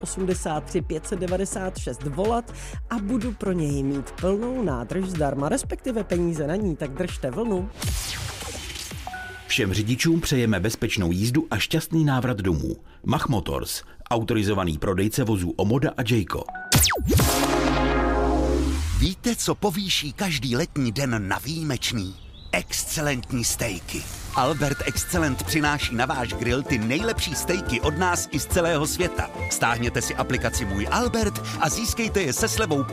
83 596 volat a budu pro něj mít plnou nádrž zdarma, respektive peníze na ní, tak držte vlnu. Všem řidičům přejeme bezpečnou jízdu a šťastný návrat domů. Mach Motors, autorizovaný prodejce vozů Omoda a Jayco. Víte, co povýší každý letní den na výjimečný? Excelentní stejky. Albert Excellent přináší na váš grill ty nejlepší stejky od nás i z celého světa. Stáhněte si aplikaci Můj Albert a získejte je se slevou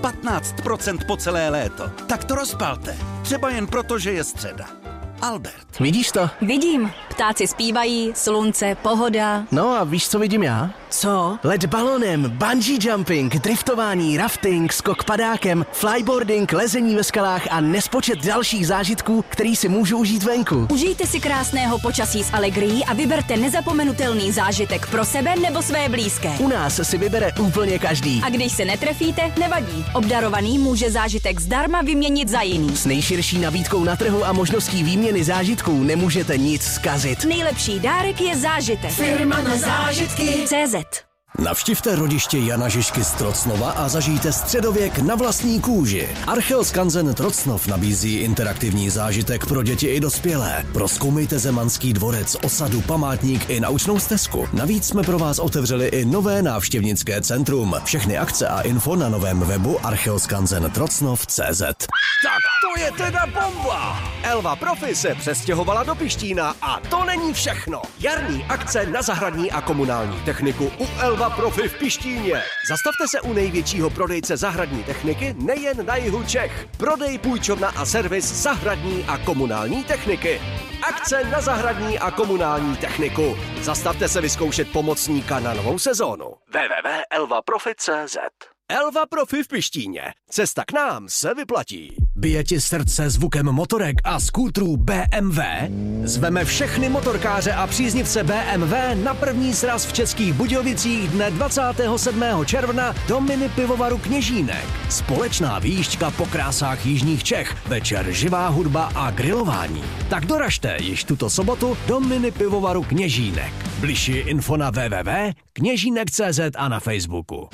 15% po celé léto. Tak to rozpalte. Třeba jen proto, že je středa. Albert. Vidíš to? Vidím. Ptáci zpívají, slunce, pohoda. No a víš, co vidím já? Co? Let balonem, bungee jumping, driftování, rafting, skok padákem, flyboarding, lezení ve skalách a nespočet dalších zážitků, který si můžu užít venku. Užijte si krásného počasí s Allegrií a vyberte nezapomenutelný zážitek pro sebe nebo své blízké. U nás si vybere úplně každý. A když se netrefíte, nevadí. Obdarovaný může zážitek zdarma vyměnit za jiný. S nejširší nabídkou na trhu a možností výměny zážitků nemůžete nic zkazit. Nejlepší dárek je zážitek. Firma na zážitky. CZ. Navštivte rodiště Jana Žižky z Trocnova a zažijte středověk na vlastní kůži. Archeoskanzen Trocnov nabízí interaktivní zážitek pro děti i dospělé. Prozkoumejte Zemanský dvorec, osadu, památník i naučnou stezku. Navíc jsme pro vás otevřeli i nové návštěvnické centrum. Všechny akce a info na novém webu archeoskanzentrocnov.cz. Tak to je teda bomba! Elva Profi se přestěhovala do Pištína a to není všechno. Jarní akce na zahradní a komunální techniku u Elva Profi v Pištíně. Zastavte se u největšího prodejce zahradní techniky nejen na jihu Čech. Prodej, půjčovna a servis zahradní a komunální techniky. Akce na zahradní a komunální techniku. Zastavte se vyzkoušet pomocníka na novou sezónu. www.elvaprofi.cz. Elva Profi v Pištíně. Cesta k nám se vyplatí. Bije ti srdce zvukem motorek a skútrů BMW? Zveme všechny motorkáře a příznivce BMW na první sraz v Českých Budějovicích dne 27. června do mini pivovaru Kněžínek. Společná výjížďka po krásách jižních Čech, večer živá hudba a grilování. Tak doražte již tuto sobotu do mini pivovaru Kněžínek. Bližší info na www.kněžínek.cz a na Facebooku.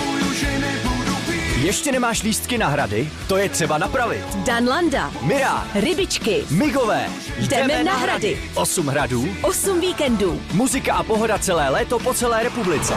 Ještě nemáš lístky na hrady? To je třeba napravit. Danlanda. Mira. Rybičky. Migové. Jdeme na hrady. 8 hradů. 8 víkendů. Muzika a pohoda celé léto po celé republice.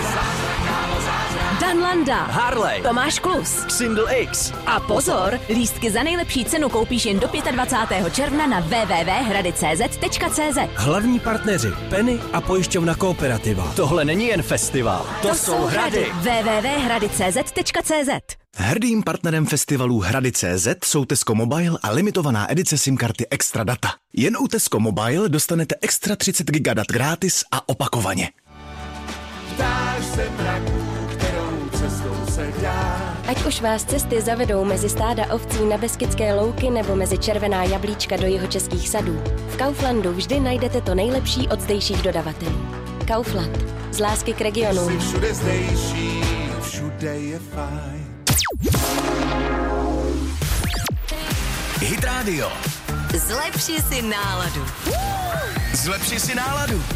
Danlanda. Harley. Tomáš Klus. Single X. A pozor, lístky za nejlepší cenu koupíš jen do 25. června na www.hrady.cz. Hlavní partneři Penny a pojišťovna Kooperativa. Tohle není jen festival. To jsou hrady. www.hrady.cz. Hrdým partnerem festivalů Hrady.cz jsou Tesco Mobile a limitovaná edice SIM karty Extra Data. Jen u Tesco Mobile dostanete extra 30 GB dat gratis a opakovaně. Ptáš se mraků, kterou cestou se dá. Ať už vás cesty zavedou mezi stáda ovcí na Beskydské louky nebo mezi červená jablíčka do jihočeských sadů, v Kauflandu vždy najdete to nejlepší od zdejších dodavatelů. Kaufland. Z lásky k regionu. Jsi všude zdejší, všude je fajn. Hit Radio. Zlepši si náladu. Zlepši si náladu.